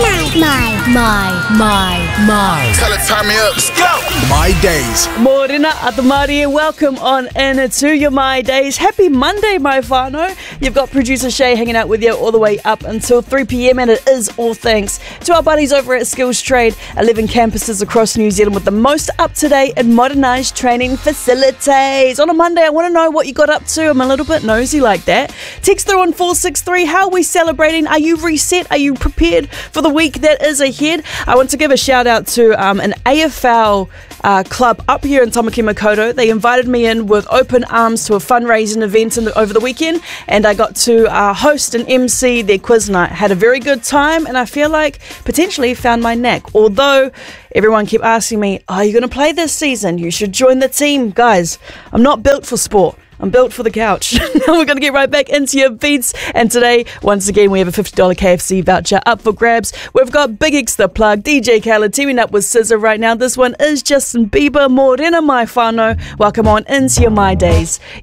My. Tell it, turn me up. Let's go. My days. Morena Atamari, welcome on in to your My Days. Happy Monday, my whānau. You've got producer Shay hanging out with you all the way up until 3 p.m, and it is all thanks to our buddies over at Skills Trade, 11 campuses across New Zealand with the most up-to-date and modernised training facilities. On a Monday, I want to know what you got up to. I'm a little bit nosy like that. Text through on 463. How are we celebrating? Are you reset? Are you prepared for the week that is ahead? I want to give a shout out to an AFL club up here in Tamaki Makaurau. They invited me in with open arms to a fundraising event over the weekend, and I got to host and MC their quiz night. Had a very good time, and I feel like potentially found my knack. Although everyone kept asking me, are you going to play this season? You should join the team. Guys, I'm not built for sport. I'm built for the couch. Now we're going to get right back into your beats. And today, once again, we have a $50 KFC voucher up for grabs. We've got Big X The Plug, DJ Khaled teaming up with SZA right now. This one is Justin Bieber, Morena, my whānau. Welcome on into your My Days.